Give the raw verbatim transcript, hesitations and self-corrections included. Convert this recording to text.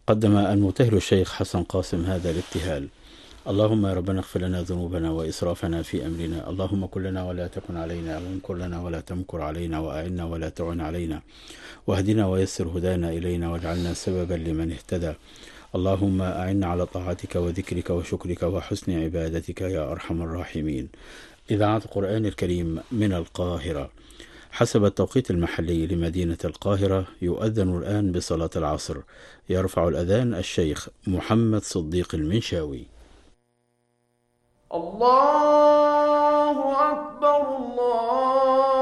قدم المبتهل الشيخ حسن قاسم هذا الابتهال: اللهم يا ربنا اغفر لنا ذنوبنا وإسرافنا في أمرنا، اللهم كن لنا ولا تكن علينا، وامكر لنا ولا تمكر علينا، وأعنا ولا تعن علينا، واهدنا ويسر هدانا إلينا، واجعلنا سببا لمن اهتدى. اللهم أعنا على طاعتك وذكرك وشكرك وحسن عبادتك يا أرحم الراحمين. إذاعة القرآن الكريم من القاهرة. حسب التوقيت المحلي لمدينة القاهرة يؤذن الآن بصلاة العصر. يرفع الأذان الشيخ محمد صديق المنشاوي. الله أكبر الله